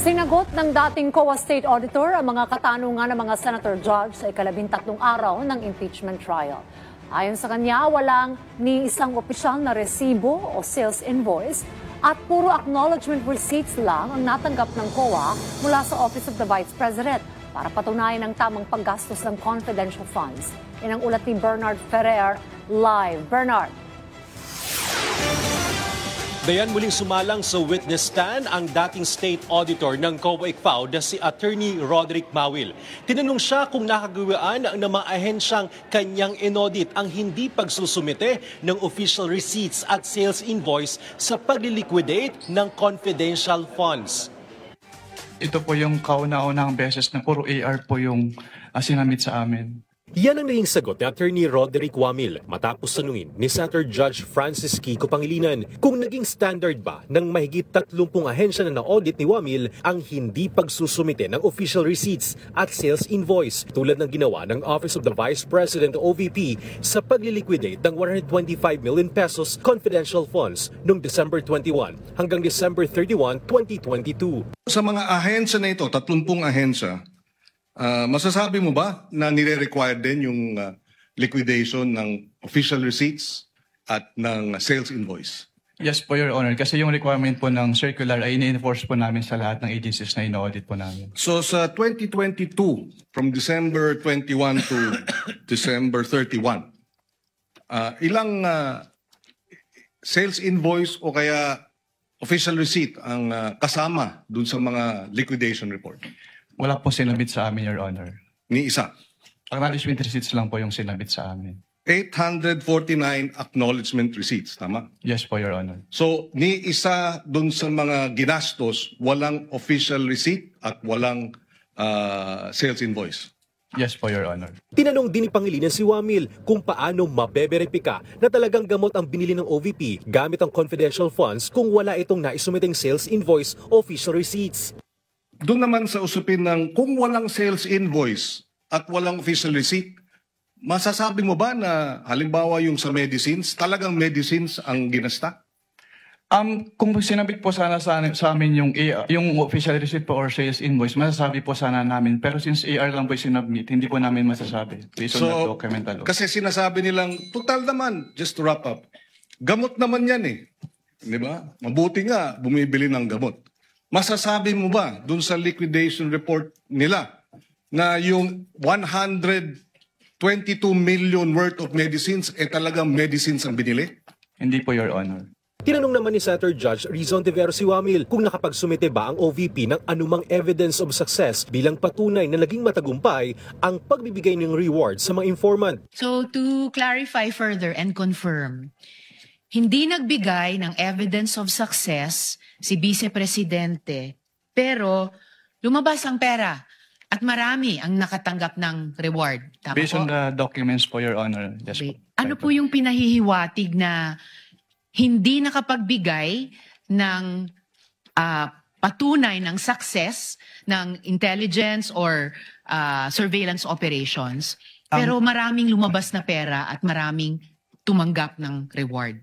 Sinagot ng dating COA State Auditor ang mga katanungan ng mga senator judge sa ika-13 araw ng impeachment trial. Ayon sa kanya, walang ni isang opisyal na resibo o sales invoice at puro acknowledgement receipts lang ang natanggap ng COA mula sa Office of the Vice President para patunayan ang tamang paggastos ng confidential funds. Yan ang ulat ni Bernard Ferrer, live. Bernard. Dayan muling sumalang sa witness stand ang dating state auditor ng COA-ICFAO na si Attorney Roderick Mawil. Tinanong siya kung nakagawaan ng mga ahensyang kanyang inaudit ang hindi pagsusumite ng official receipts at sales invoice sa pagliliquidate ng confidential funds. Ito po yung kauna-unahang beses na puro AR po yung sinamit sa amin. Yan ang naging sagot ni Attorney Roderick Wamil matapos tanungin ni Senator Judge Francis Kiko Pangilinan kung naging standard ba ng mahigit 30 ahensya na na-audit ni Wamil ang hindi pagsusumite ng official receipts at sales invoice tulad ng ginawa ng Office of the Vice President o OVP sa pagliliquidate ng 125 million pesos confidential funds noong December 21 hanggang December 31, 2022. Sa mga ahensya na ito, 30 ahensya, masasabi mo ba na nire-require din yung liquidation ng official receipts at ng sales invoice? Yes po, Your Honor. Kasi yung requirement po ng circular ay ini-enforce po namin sa lahat ng agencies na ino-audit po namin. So sa 2022, from December 21 to December 31, ilang sales invoice o kaya official receipt ang kasama dun sa mga liquidation report? Wala po sinabit sa amin, Your Honor. Ni isa. Acknowledgement receipts lang po yung sinabit sa amin. 849 acknowledgement receipts, tama? Yes po, Your Honor. So, ni isa dun sa mga ginastos, walang official receipt at walang sales invoice. Yes po, Your Honor. Tinanong din ni Pangilinan si Wamil kung paano mabeberipika na talagang gamot ang binili ng OVP gamit ang confidential funds kung wala itong naisumiteng sales invoice o official receipts. Doon naman sa usapin ng kung walang sales invoice at walang official receipt, masasabi mo ba na halimbawa yung sa medicines, talagang medicines ang ginasta? Kung sinabit po sana sa amin yung official receipt po or sales invoice, masasabi po sana namin. Pero since AR lang po sinabit, hindi po namin masasabi. Based on that document alone. Kasi sinasabi nilang, total naman, just to wrap up, gamot naman yan eh. Di ba? Mabuti nga, bumibili ng gamot. Masasabi mo ba dun sa liquidation report nila na yung 122 million worth of medicines talagang medicines ang binili? Hindi po, Your Honor. Tinanong naman ni Senator Judge Rizon de Vera si Wamil kung nakapagsumite ba ang OVP ng anumang evidence of success bilang patunay na naging matagumpay ang pagbibigay ng reward sa mga informant. So to clarify further and confirm, hindi nagbigay ng evidence of success si Vice Presidente, pero lumabas ang pera at marami ang nakatanggap ng reward. Tama Based po? on the documents po, Your Honor. Yes po. Ano po yung pinahihiwatig na hindi nakapagbigay ng patunay ng success ng intelligence or surveillance operations, pero maraming lumabas na pera at maraming tumanggap ng reward?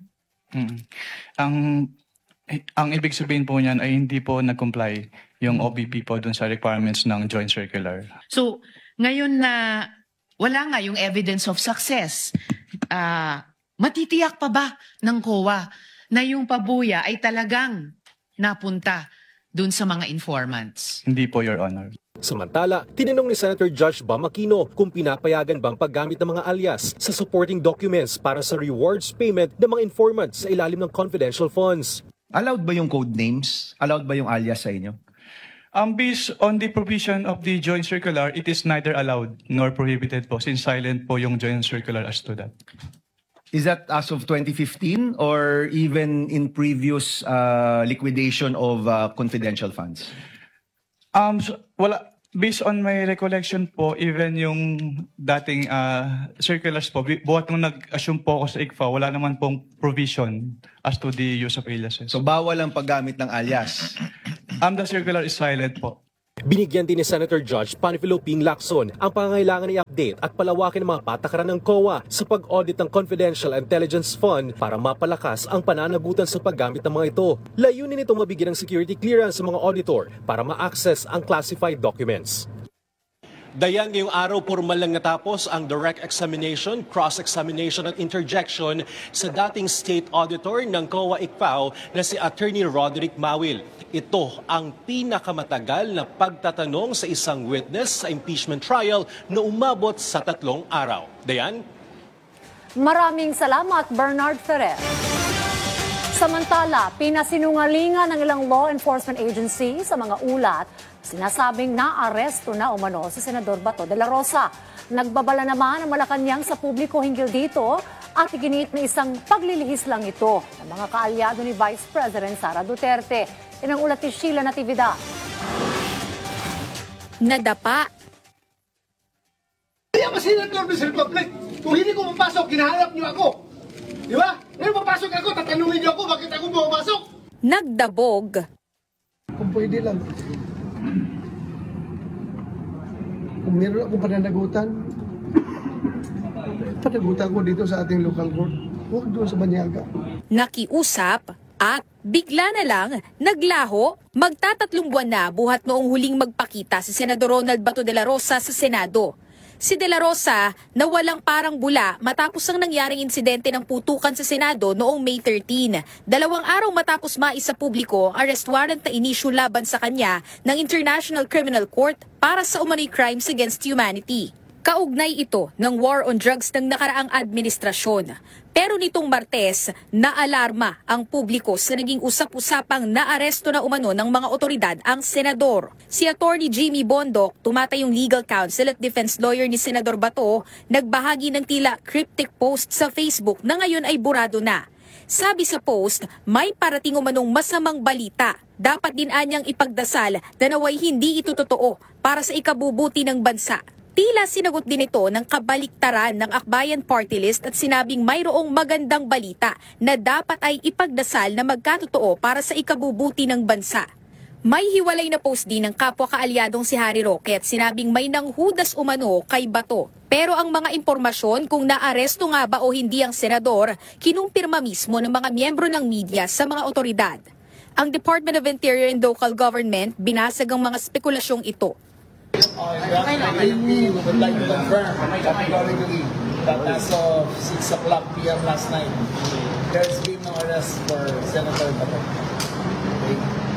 Ang ibig sabihin po niyan ay hindi po nag-comply yung OVP po dun sa requirements ng joint circular. So, ngayon na wala nga yung evidence of success, matitiyak pa ba ng COA na yung pabuya ay talagang napunta dun sa mga informants? Hindi po, Your Honor. Samantala, tinanong ni Senator Judge Bam Aquino kung pinapayagan bang paggamit ng mga alias sa supporting documents para sa rewards payment ng mga informants sa ilalim ng confidential funds. Allowed ba yung code names? Allowed ba yung alias sa inyo? Based on the provision of the joint circular, it is neither allowed nor prohibited po since silent po yung joint circular as to that. Is that as of 2015 or even in previous liquidation of confidential funds? Wala. Based on my recollection po, even yung dating circulars po, buhat nung nag-assume po ako sa ICFAO, wala naman pong provision as to the use of aliases. So bawal ang paggamit ng alias? The circular is silent po. Binigyan din ni Senator Judge Panfilo Ping Lacson ang pangangailangan i-update at palawakin ang mga patakaran ng COA sa pag-audit ng Confidential Intelligence Fund para mapalakas ang pananagutan sa paggamit ng mga ito. Layunin nitong mabigyan ng security clearance sa mga auditor para ma-access ang classified documents. Dayan, ngayong araw, formal lang natapos ang direct examination, cross-examination at interjection sa dating state auditor ng COA-ICFAO na si Attorney Roderick Mawil. Ito ang pinakamatagal na pagtatanong sa isang witness sa impeachment trial na umabot sa 3 araw. Dayan? Maraming salamat, Bernard Ferrer. Samantala, pinasinungalingan ng ilang law enforcement agency sa mga ulat, sinasabing naaresto na umano si Senador Bato de la Rosa. Nagbabala naman ang Malacanang sa publiko hinggil dito at iginiit na isang paglilihis lang ito ng mga kaalyado ni Vice President Sara Duterte. Yan ang ulat ni Sheila Natividad. Nadapa. Kaya kasi nag-Service Republic. Kung hindi ko mapasok, hinahanap niyo ako. Di ba? Ngayon papasok ako, tatanungin niyo ako, bakit ako pumapasok? Nagdabog. Kung pwede lang. Kung meron akong panagutan ko dito sa ating local court. Huwag doon sa Banyaga. Nakiusap at bigla na lang naglaho. Magtatatlong buwan na buhat noong huling magpakita si Senador Ronald Bato de la Rosa sa Senado. Si De La Rosa na walang parang bula matapos ang nangyaring insidente ng putukan sa Senado noong May 13. 2 araw matapos maisa publiko ang arrest warrant na inisyu laban sa kanya ng International Criminal Court para sa umano'y crimes against humanity. Kaugnay ito ng war on drugs ng nakaraang administrasyon. Pero nitong Martes, naalarma ang publiko sa naging usap-usapang naaresto na umano ng mga otoridad ang senador. Si Attorney Jimmy Bondoc, tumatayong legal counsel at defense lawyer ni Senador Bato, nagbahagi ng tila cryptic post sa Facebook na ngayon ay burado na. Sabi sa post, may parating umanong masamang balita. Dapat din anyang ipagdasal na naway hindi ito totoo para sa ikabubuti ng bansa. Tila sinagot din ito ng kabaliktaran ng Akbayan Party List at sinabing mayroong magandang balita na dapat ay ipagdasal na magkatotoo para sa ikabubuti ng bansa. May hiwalay na post din ng kapwa kaalyadong si Harry Roque at sinabing may nanghudas umano kay Bato. Pero ang mga impormasyon kung naaresto nga ba o hindi ang senador, kinumpirma mismo ng mga miyembro ng media sa mga otoridad. Ang Department of Interior and Local Government binasag ang mga spekulasyong ito. We would like to confirm categorically that as of 6 o'clock p.m. last night, there's been no arrest for Senator Bato. Okay.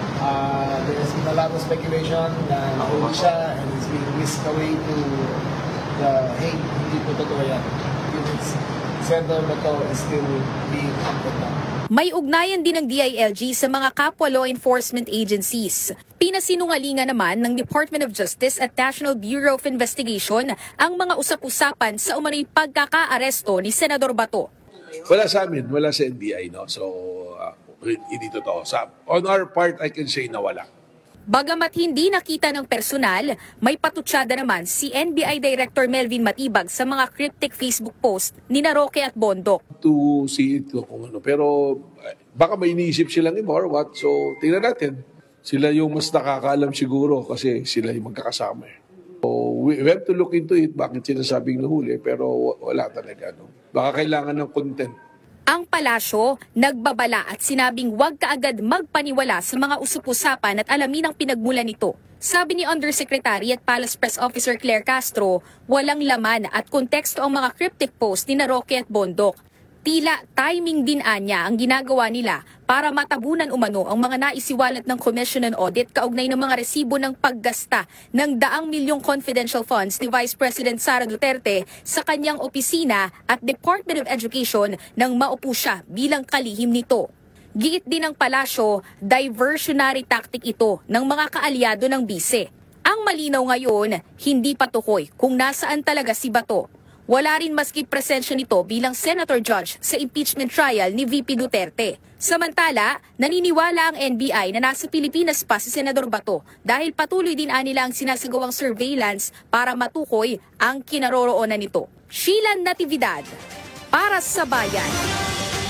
There's been a lot of speculation na nahuli siya and it's being whisked away to the Hague. Hindi po totoo yan. Senator Bato is still being hunted down. May ugnayan din ng DILG sa mga kapwa law enforcement agencies. Pinasinungalingan naman ng Department of Justice at National Bureau of Investigation ang mga usap-usapan sa umano'y pagkakaaresto ni Senador Bato. Wala sa amin, wala sa NBI, no? So, hindi totoo. On our part, I can say na wala. Bagamat hindi nakita ng personal, may patutsada naman si NBI Director Melvin Matibag sa mga cryptic Facebook post ni Roque at Bondoc. To see it kung ano. Pero baka may iniisip silang iba or what. So, tingnan natin. Sila yung mas nakakaalam siguro kasi sila yung magkakasama. So, we have to look into it. Bakit sinasabing nahuli? Pero wala talaga. No? Baka kailangan ng content. Ang palasyo, nagbabala at sinabing huwag kaagad magpaniwala sa mga usap-usapan at alamin ang pinagmulan nito. Sabi ni Undersecretary at Palace Press Officer Claire Castro, walang laman at konteksto ang mga cryptic post ni Roque at Bondoc. Tila timing din anya ang ginagawa nila para matabunan umano ang mga naisiwalat ng Commission on Audit kaugnay ng mga resibo ng paggasta ng daang milyong confidential funds ni Vice President Sara Duterte sa kanyang opisina at Department of Education nang maupo siya bilang kalihim nito. Giit din ng palasyo, diversionary tactic ito ng mga kaalyado ng bise. Ang malinaw ngayon, hindi patukoy kung nasaan talaga si Bato. Wala rin maski presensya nito bilang Senator Judge sa impeachment trial ni VP Duterte. Samantala, naniniwala ang NBI na nasa Pilipinas pa si Senador Bato dahil patuloy din nila ang sinasagawang surveillance para matukoy ang kinaroroonan nito. Sheila Natividad, para sa Bayan.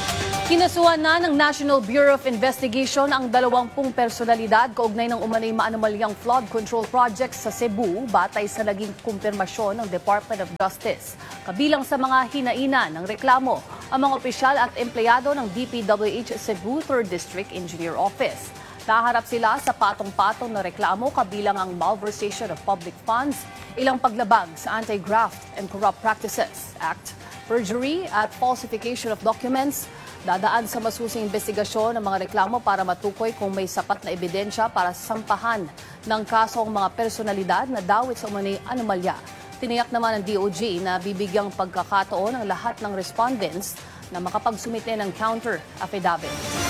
Kinasuhan na ng National Bureau of Investigation ang 20 personalidad kaugnay ng umanay maanomalyang flood control project sa Cebu batay sa naging kumpirmasyon ng Department of Justice. Kabilang sa mga hinainan ng reklamo ang mga opisyal at empleyado ng DPWH Cebu 3rd District Engineer Office. Naharap sila sa patong-patong na reklamo kabilang ang malversation of public funds, ilang paglabag sa Anti-Graft and Corrupt Practices Act, perjury at falsification of documents. Dadaan sa masusing investigasyon ng mga reklamo para matukoy kung may sapat na ebidensya para sampahan ng kaso ang mga personalidad na dawit sa umanay anomalya. Tiniyak naman ng DOJ na bibigyang pagkakataon ang lahat ng respondents na makapagsumite ng counter affidavit.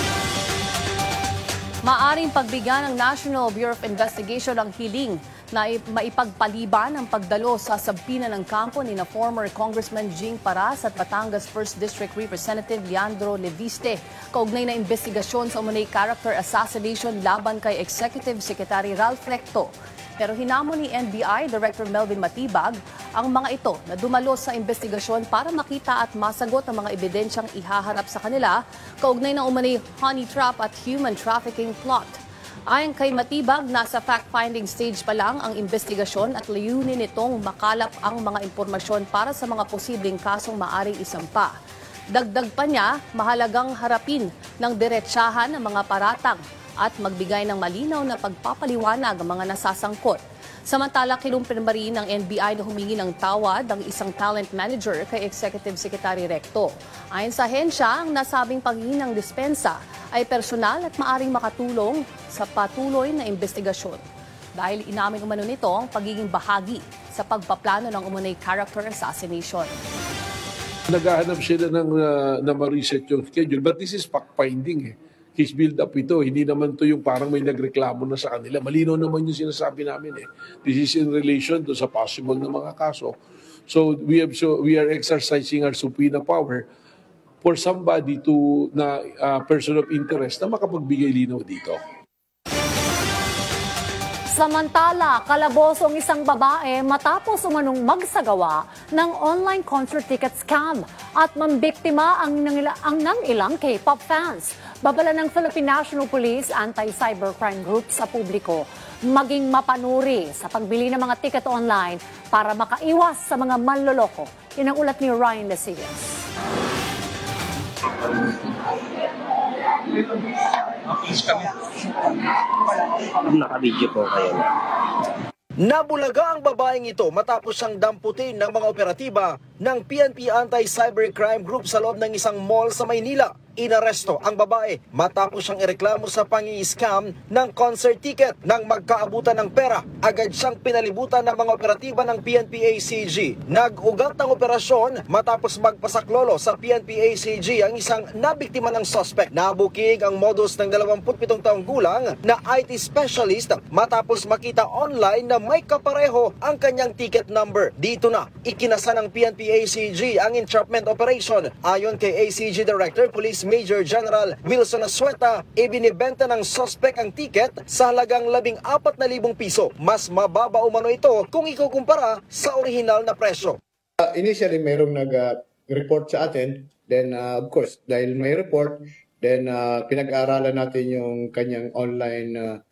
Maaring pagbigyan ng National Bureau of Investigation ang hiling na maipagpaliban ang pagdalo sa sabina ng kampo ni na former Congressman Jing Paras at Batangas 1st District Representative Leandro Leviste kaugnay na investigasyon sa umunay character assassination laban kay Executive Secretary Ralph Recto. Pero hinamon ni NBI Director Melvin Matibag ang mga ito na dumalo sa investigasyon para makita at masagot ang mga ebidensyang ihaharap sa kanila kaugnay ng umunay honey trap at human trafficking plot. Ayon kay Matibag, nasa fact-finding stage pa lang ang investigasyon at layunin nitong makalap ang mga impormasyon para sa mga posibleng kasong maaring isampa. Dagdag pa niya, mahalagang harapin ng diretsahan ang mga paratang at magbigay ng malinaw na pagpapaliwanag ang mga nasasangkot. Samantala, kinumpirma rin ng NBI na humingi ng tawad ang isang talent manager kay Executive Secretary Recto. Ayon sa hensya, ang nasabing paghingi ng dispensa ay personal at maaring makatulong sa patuloy na investigasyon. Dahil inamin umano nito ang pagiging bahagi sa pagpaplano ng umunay character assassination. Naghahanap sila na ma-reset yung schedule. But this is fact-finding His build-up ito. Hindi naman to yung parang may nagreklamo na sa kanila. Malinaw naman yung sinasabi namin This is in relation to sa possible na mga kaso. So we are exercising our subpoena power for somebody na person of interest na makapagbigay linaw dito. Samantala, kalaboso ang isang babae matapos umanong magsagawa ng online concert ticket scam at mambiktima ang ng ilang K-pop fans. Babala ng Philippine National Police Anti-Cybercrime Group sa publiko maging mapanuri sa pagbili ng mga ticket online para makaiwas sa mga manloloko. Yan ang ulat ni Ryan Lesillas. Naka-video po kayo. Nabulaga ang babaeng ito matapos siyang damputin ng mga operatiba ng PNP Anti-Cybercrime Group sa loob ng isang mall sa Maynila. Inaresto ang babae matapos siyang ireklamo sa pangi-scam ng concert ticket. Nang magkaabutan ng pera, agad siyang pinalibutan ng mga operatiba ng PNP-ACG. Nag-ugat ng operasyon matapos magpasaklolo sa PNP-ACG ang isang nabiktima ng suspect. Nabukig ang modus ng 27 taong gulang na IT specialist matapos makita online na may kapareho ang kanyang ticket number. Dito na ikinasa ng PNP-ACG ang entrapment operation. Ayon kay ACG Director Police Major General Wilson Asueta, ibinibenta ng suspect ang ticket sa halagang 14,000 piso. Mas mababa umano ito kung ikukumpara sa orihinal na presyo. Initially, mayroong nag-report sa atin. Then, of course, dahil may report, then pinag-aaralan natin yung kanyang online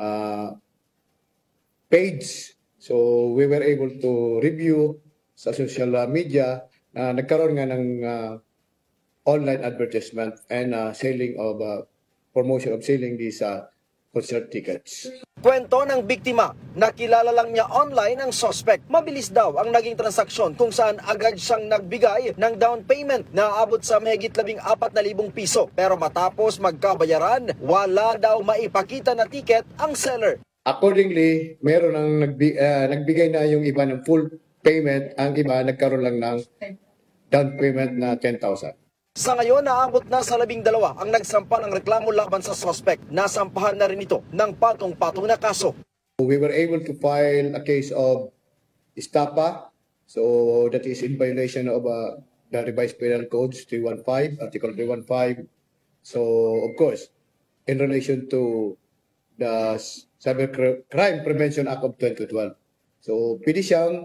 page. So, we were able to review sa social media na nagkaroon nga ng online advertisement and selling of promotion of selling these concert tickets. Kwento ng biktima, nakilala lang niya online ang suspect. Mabilis daw ang naging transaksyon kung saan agad siyang nagbigay ng down payment na aabot sa mahigit 14,000 piso. Pero matapos magkabayaran, wala daw maipakita na ticket ang seller. Accordingly, meron ang nagbigay na yung iba ng full payment, ang iba nagkaroon lang ng down payment na 10,000. Sa ngayon, naabot na sa 12 ang nagsampa ng reklamo laban sa suspect. Nasampahan na rin ito ng patong-patong na kaso. We were able to file a case of estafa. So that is in violation of the revised penal codes 315, Article 315. So of course, in relation to the Cybercrime Prevention Act of 2012. So pwede siyang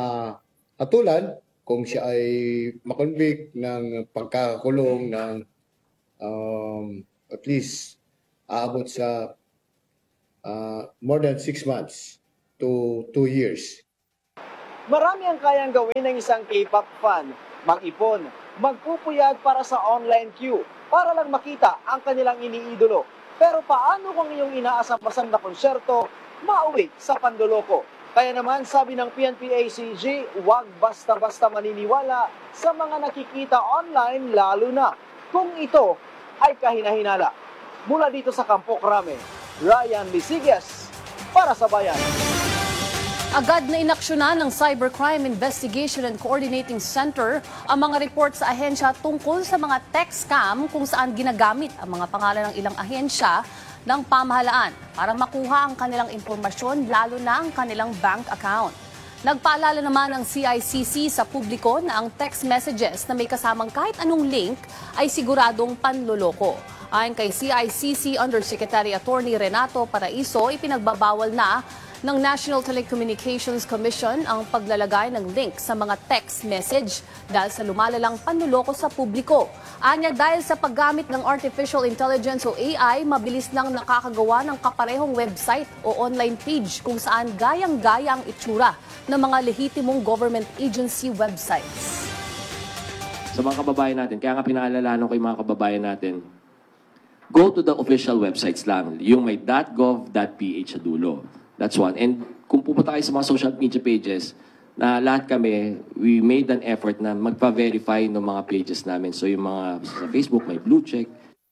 maatulan kung siya ay makonvict ng pagkakakulong ng at least aabot sa more than 6 months to 2 years. Marami ang kayang gawin ng isang K-pop fan. Mag-ipon, magpupuyat para sa online queue, para lang makita ang kanilang iniidolo. Pero paano kung iyong inaasam-asam na konserto, mauwi sa panloloko? Kaya naman sabi ng PNP-ACG, huwag basta-basta maniniwala sa mga nakikita online, lalo na kung ito ay kahinahinala. Mula dito sa Campo Crame, Ryan Lisiges para sa Bayan. Agad na inaksyonan ng Cybercrime Investigation and Coordinating Center ang mga report sa ahensya tungkol sa mga text scam kung saan ginagamit ang mga pangalan ng ilang ahensya ng pamahalaan para makuha ang kanilang impormasyon, lalo na ang kanilang bank account. Nagpaalala naman ng CICC sa publiko na ang text messages na may kasamang kahit anong link ay siguradong panloloko. Ayon kay CICC Undersecretary Attorney Renato Paraiso, ipinagbabawal na ng National Telecommunications Commission ang paglalagay ng link sa mga text message dahil sa lumalalang panloloko sa publiko. Anya, dahil sa paggamit ng Artificial Intelligence o AI, mabilis nang nakakagawa ng kaparehong website o online page kung saan gayang-gaya ang itsura ng mga lehitimong government agency websites. Sa mga kababayan natin, kaya nga pinaalalanan ko yung mga kababayan natin, go to the official websites lang, yung may .gov.ph sa dulo. That's one. And kung pupunta kayo sa mga social media pages, na lahat kami, we made an effort na magpa-verify ng mga pages namin. So yung mga sa Facebook, may blue check.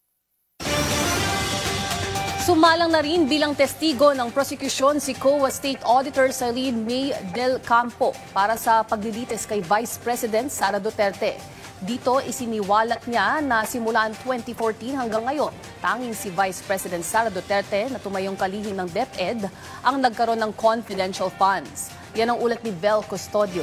Sumalang na rin bilang testigo ng prosekusyon si COA State Auditor Celine May Del Campo para sa paglilitis kay Vice President Sara Duterte. Dito isiniwalat niya na simulan 2014 hanggang ngayon, tanging si Vice President Sara Duterte na tumayong kalihim ng DepEd ang nagkaroon ng confidential funds. Yan ang ulat ni Bel Custodio.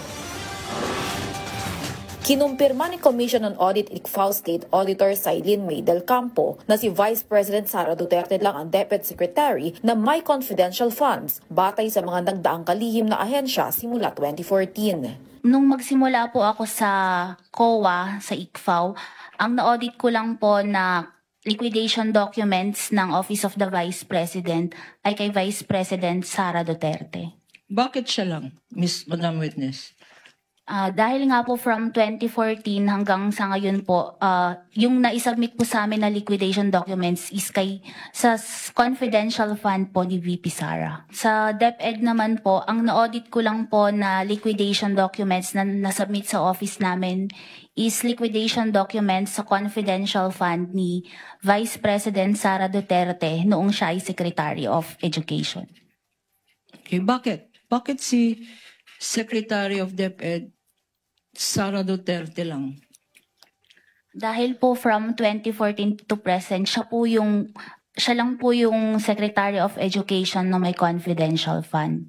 Kinumpirma ni Commission on Audit ICFAO State Auditor Celine May Del Campo na si Vice President Sara Duterte lang ang DepEd Secretary na may confidential funds batay sa mga nagdaang kalihim na ahensya simula 2014. Nung magsimula po ako sa COA, sa ICFAO, ang na-audit ko lang po na liquidation documents ng Office of the Vice President ay kay Vice President Sara Duterte. Bakit siya lang, Madam Witness? Dahil nga po from 2014 hanggang sa ngayon po, yung naisubmit po sa amin na liquidation documents is sa confidential fund po ni VP Sara. Sa DepEd naman po, ang na-audit ko lang po na liquidation documents na nasubmit sa office namin is liquidation documents sa confidential fund ni Vice President Sara Duterte noong siya ay Secretary of Education. Okay, bakit? Bakit si Secretary of DepEd Sara Duterte lang? Dahil po from 2014 to present, siya lang po yung Secretary of Education na may confidential fund.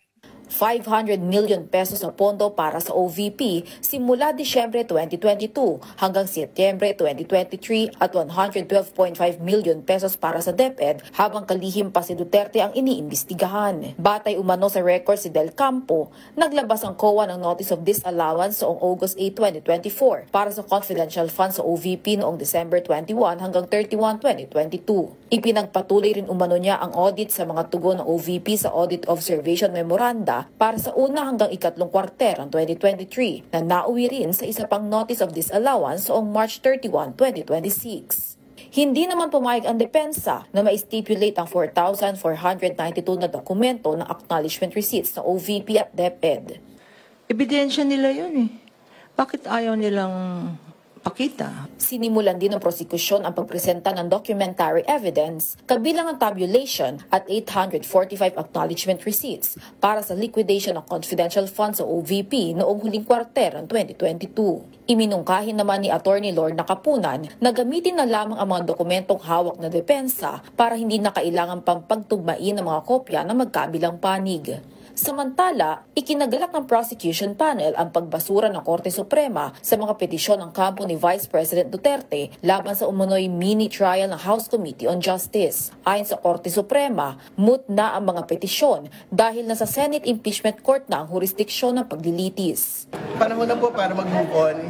500 million pesos na pondo para sa OVP simula Disyembre 2022 hanggang Setyembre 2023 at 112.5 million pesos para sa DepEd habang kalihim pa si Duterte ang iniimbestigahan. Batay umano sa record si Del Campo, naglabas ang COA ng Notice of Disallowance noong August 8, 2024 para sa confidential funds sa OVP noong December 21 hanggang 31, 2022. Ipinagpatuloy rin umano niya ang audit sa mga tugon ng OVP sa Audit Observation Memoranda para sa una hanggang ikatlong kwarter ng 2023 na nauwi rin sa isa pang Notice of Disallowance noong March 31, 2026. Hindi naman pumayag ang depensa na ma-stipulate ang 4,492 na dokumento ng acknowledgement receipts ng OVP at DepEd. Ebidensya nila yun eh. Bakit ayaw nilang pakita? Sinimulan din ng prosekusyon ang pagpresenta ng documentary evidence kabilang ang tabulation at 845 acknowledgement receipts para sa liquidation ng confidential funds sa OVP noong huling kwarter ng 2022. Iminungkahin naman ni Attorney Lorna Kapunan na gamitin na lamang ang mga dokumentong hawak na depensa para hindi na kailangan pang pagtugmain ng mga kopya ng magkabilang panig. Samantala, ikinagalak ng prosecution panel ang pagbasura ng Korte Suprema sa mga petisyon ng kampo ni Vice President Duterte laban sa umunoy mini-trial ng House Committee on Justice. Ayon sa Korte Suprema, moot na ang mga petisyon dahil nasa Senate Impeachment Court na ang jurisdiksyon ng paglilitis. Panahon na po para mag-move on.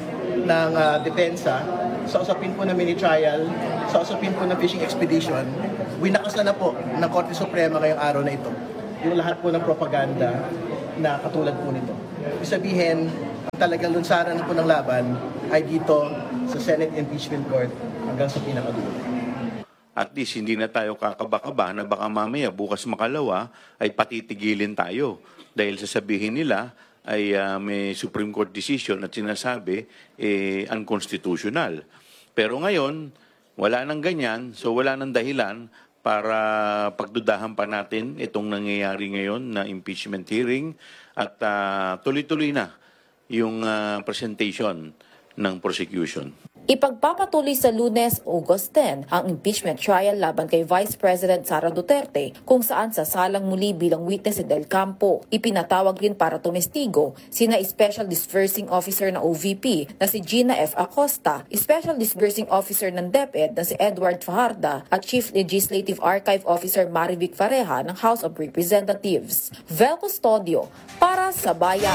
ng depensa, sa usapin po ng mini-trial, sa usapin po ng fishing expedition, winakasan na po ng Korte Suprema ngayong araw na ito yung lahat po ng propaganda na katulad po nito. Ibig sabihin, talagang lunsaran po ng laban ay dito sa Senate Impeachment Court hanggang sa pinakadulo. At least hindi na tayo kakaba-kaba na baka mamaya bukas makalawa ay patitigilin tayo dahil sasabihin nila ay may Supreme Court decision at sinasabi unconstitutional. Pero ngayon, wala nang ganyan, so wala nang dahilan para pagdudahan pa natin itong nangyayari ngayon na impeachment hearing at tuloy-tuloy na yung presentation ng prosecution. Ipagpapatuloy sa Lunes, August 10, ang impeachment trial laban kay Vice President Sara Duterte kung saan sasalang muli bilang witness si Del Campo. Ipinatawag din para tumestigo sina Special Disbursing Officer ng OVP na si Gina F. Acosta, Special Disbursing Officer ng DepEd na si Edward Fajarda at Chief Legislative Archive Officer Marivic Fareja ng House of Representatives. Vel Custodio para sa Bayan.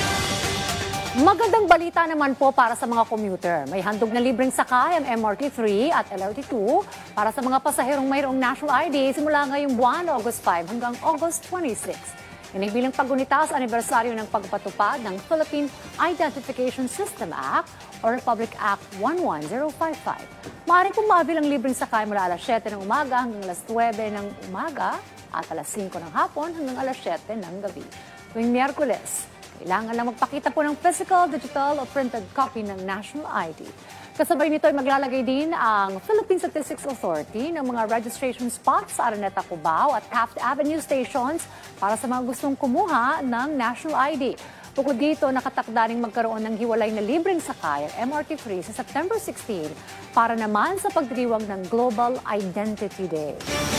Magandang balita naman po para sa mga commuter. May handog na libreng sakay ang MRT3 at LRT2 para sa mga pasaherong mayroong national ID simula ngayong buwan, August 5 hanggang August 26. Inibilang paggunita sa anibersaryo ng pagpatupad ng Philippine Identification System Act o Republic Act 11055. Maaari pong maabil ang libreng sakay mula alas 7 ng umaga hanggang alas 9 ng umaga at alas 5 ng hapon hanggang alas 7 ng gabi. Tuwing Miyerkules, kailangan lang magpakita po ng physical, digital o printed copy ng national ID. Kasabay nito ay maglalagay din ang Philippine Statistics Authority ng mga registration spots sa Araneta, Cubao at Taft Avenue stations para sa mga gustong kumuha ng national ID. Bukod dito, nakatakda ring magkaroon ng hiwalay na libreng sakay ang MRT3 sa September 16 para naman sa pagdiriwang ng Global Identity Day.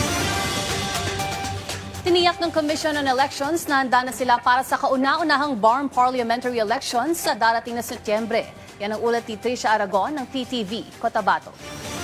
Tiniyak ng Commission on Elections na handa na sila para sa kauna-unahang BARM parliamentary elections sa darating na Setyembre. Yan ang ulat ni Tricia Aragon ng PTV, Cotabato.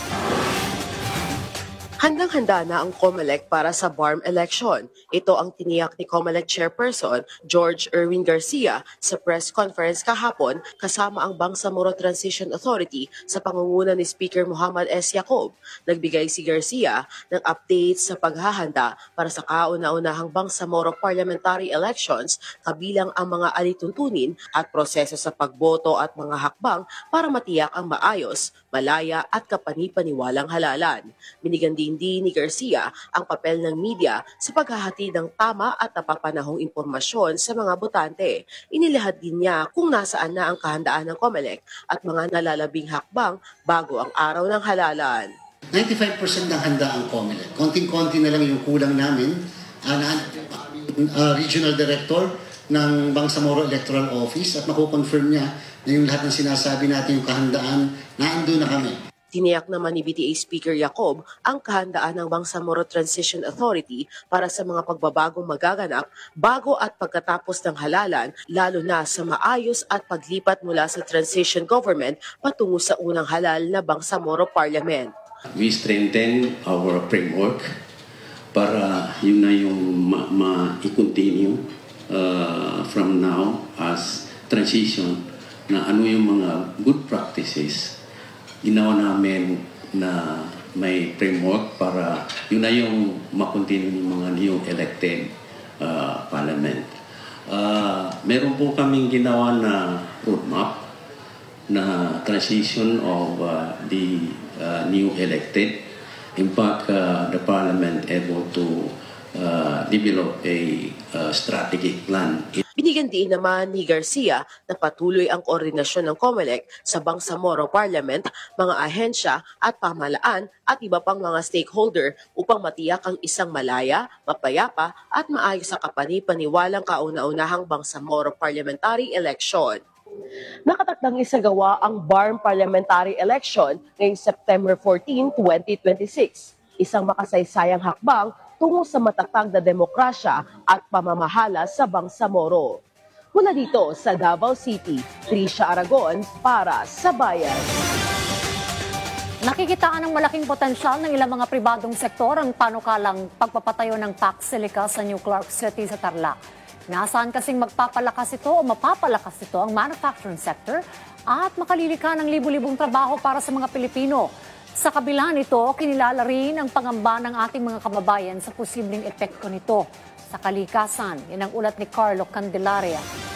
Handang-handa na ang COMELEC para sa BARM election. Ito ang tiniyak ni COMELEC Chairperson George Erwin Garcia sa press conference kahapon kasama ang Bangsamoro Transition Authority sa pangunguna ni Speaker Muhammad S. Yacob. Nagbigay si Garcia ng updates sa paghahanda para sa kauna-unahang Bangsamoro parliamentary elections kabilang ang mga alituntunin at proseso sa pagboto at mga hakbang para matiyak ang maayos, malaya at kapani-paniwalang halalan. Binigyan din ni Garcia ang papel ng media sa paghahatid ng tama at napapanahong impormasyon sa mga botante. Inilahad din niya kung nasaan na ang kahandaan ng COMELEC at mga nalalabing hakbang bago ang araw ng halalan. 95% ng handa ang COMELEC. Konting-konti na lang yung kulang namin. Regional Director ng Bangsamoro Electoral Office at makukonfirm niya na yung lahat ng sinasabi natin yung kahandaan, naandun na kami. Tiniyak naman ni BTA Speaker Yacob ang kahandaan ng Bangsamoro Transition Authority para sa mga pagbabagong magaganap bago at pagkatapos ng halalan, lalo na sa maayos at paglipat mula sa transition government patungo sa unang halal na Bangsamoro Parliament. We strengthen our framework para yun na yung ma-continue from now as transition na ano yung mga good practices. Ginawa namin na may framework para yun na yung ma-continue yung mga new elected parliament. Meron po kaming ginawa na roadmap na transition of the new elected. In fact, the parliament able to develop a strategic plan. Binigyan din naman ni Garcia na patuloy ang koordinasyon ng COMELEC sa Bangsamoro Parliament, mga ahensya at pamahalaan at iba pang mga stakeholder upang matiyak ang isang malaya, mapayapa at maayos sa kapani-paniwalang kauna-unahang Bangsamoro Parliamentary Election. Nakatakdang isagawa ang BARM Parliamentary Election ngayong September 14, 2026. Isang makasaysayang hakbang tungo sa matatag na demokrasya at pamamahala sa Bangsamoro. Mula dito sa Davao City, Tricia Aragon para sa Bayan. Nakikitaan ng malaking potensyal ng ilang mga pribadong sektor ang panukalang pagpapatayo ng PAC Silica sa New Clark City sa Tarlac. Nasaan kasing magpapalakas ito o mapapalakas ito ang manufacturing sector at makalilika ng libu-libong trabaho para sa mga Pilipino. Sa kabila nito, kinilala rin ang pangamba ng ating mga kababayan sa posibleng epekto nito sa kalikasan. Yan ang ulat ni Carlo Candelaria.